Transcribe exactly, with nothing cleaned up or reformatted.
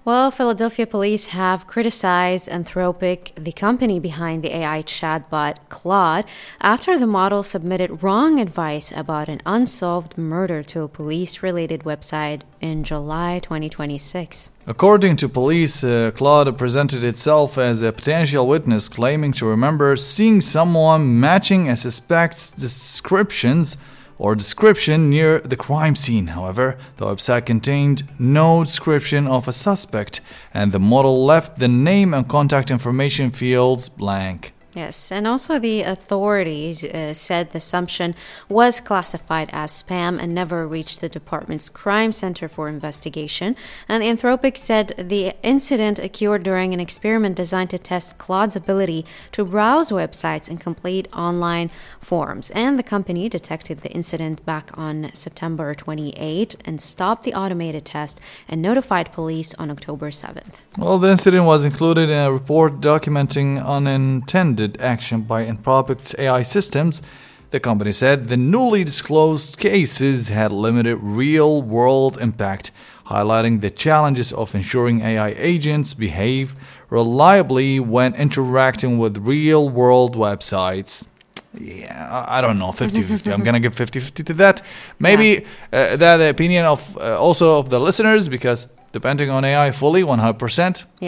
Well, Philadelphia police have criticized Anthropic, the company behind the A I chatbot Claude, after the model submitted wrong advice about an unsolved murder to a police-related website in July twenty twenty-six. According to police, uh, Claude presented itself as a potential witness, claiming to remember seeing someone matching a suspect's descriptions or description near the crime scene. However, the website contained no description of a suspect, and the model left the name and contact information fields blank. Yes, and also the authorities uh, said the assumption was classified as spam and never reached the department's crime center for investigation. And Anthropic said the incident occurred during an experiment designed to test Claude's ability to browse websites and complete online forms. And the company detected the incident back on September twenty-eighth and stopped the automated test and notified police on October seventh. Well, the incident was included in a report documenting unintended action by Anthropic's A I systems. The company said the newly disclosed cases had limited real-world impact, highlighting the challenges of ensuring A I agents behave reliably when interacting with real-world websites. Yeah, I don't know, fifty-fifty. I'm going to give fifty-fifty to that. Maybe yeah. uh, that the opinion of uh, also of the listeners, because depending on A I fully, one hundred percent. Yeah.